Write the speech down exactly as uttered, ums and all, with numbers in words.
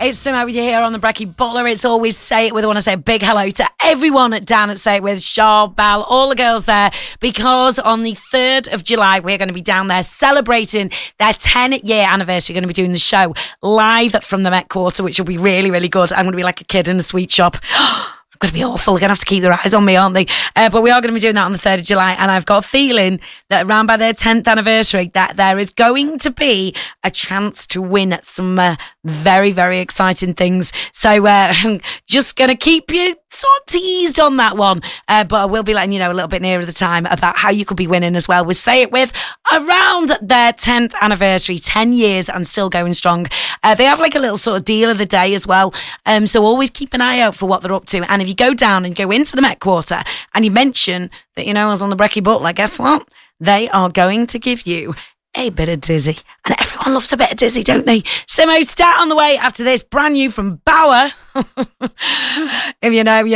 It's Simo with you here on the Brekkie Butler. It's always Say It With. I want to say a big hello to everyone down at Say It With, Shaw, Bal, all the girls there, because on the third of July, we're going to be down there celebrating their ten-year anniversary. We're going to be doing the show live from the Met Quarter, which will be really, really good. I'm going to be like a kid in a sweet shop. Going to be awful. They're going to have to keep their eyes on me, aren't they? Uh, but we are going to be doing that on the third of July, and I've got a feeling that around by their tenth anniversary that there is going to be a chance to win some uh, very, very exciting things. So uh, I'm just going to keep you sort of teased on that one, uh, but I will be letting you know a little bit nearer the time about how you could be winning as well with Say It With around their tenth anniversary, ten years and still going strong. Uh, they have like a little sort of deal of the day as well, um, so always keep an eye out for what they're up to. And if you go down and go into the Met Quarter and you mention that, you know, I was on the Brekkie Butler, guess what? They are going to give you a bit of Dizzy. And everyone loves a bit of Dizzy, don't they? Simo Stat on the way after this, brand new from Bauer. If you know, you